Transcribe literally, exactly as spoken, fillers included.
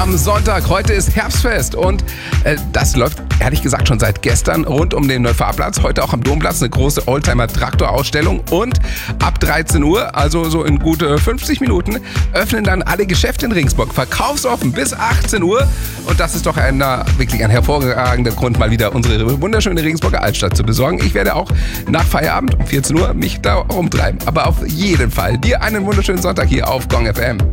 am Sonntag. Heute ist Herbstfest und äh, das läuft ehrlich gesagt schon seit gestern rund um den Neufahrplatz. Heute auch am Domplatz eine große Oldtimer-Traktor-Ausstellung und ab dreizehn Uhr, also so in gute fünfzig Minuten, öffnen dann alle Geschäfte in Regensburg. Verkaufsoffen bis achtzehn Uhr und das ist doch ein, wirklich ein hervorragender Grund, mal wieder unsere wunderschöne Regensburger Altstadt zu besorgen. Ich werde auch nach Feierabend um vierzehn Uhr mich da rumtreiben. Aber auf jeden Fall dir einen wunderschönen Sonntag hier auf Gong F M.